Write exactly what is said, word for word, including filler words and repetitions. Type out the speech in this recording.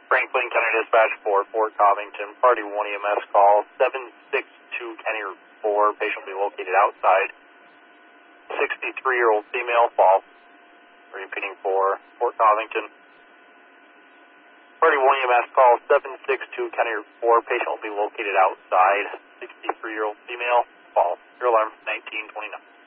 Franklin County Dispatch for Fort Covington, Party one E M S call, seven six two Kenny four, patient will be located outside. sixty-three-year-old female fall. Repeating for Fort Covington. Party one E M S call, seven six two Kenny four, patient will be located outside. sixty-three-year-old female fall. Your alarm nineteen twenty-nine.